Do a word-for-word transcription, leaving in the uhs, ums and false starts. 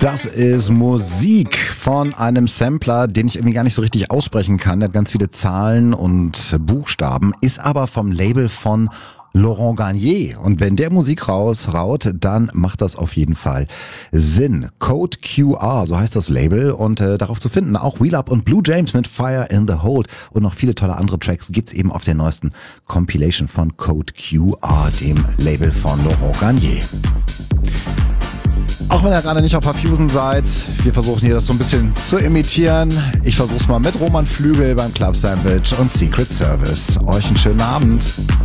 Das ist Musik von einem Sampler, den ich irgendwie gar nicht so richtig aussprechen kann. Der hat ganz viele Zahlen und Buchstaben, ist aber vom Label von Laurent Garnier. Und wenn der Musik rausraut, dann macht das auf jeden Fall Sinn. Code Q R, so heißt das Label. Und äh, darauf zu finden auch Wheel Up und Blue James mit Fire in the Hold. Und noch viele tolle andere Tracks gibt's eben auf der neuesten Compilation von Code Q R, dem Label von Laurent Garnier. Auch wenn ihr gerade nicht auf Fusion seid, wir versuchen hier das so ein bisschen zu imitieren. Ich versuch's mal mit Roman Flügel beim Club Sandwich und Secret Service. Euch einen schönen Abend.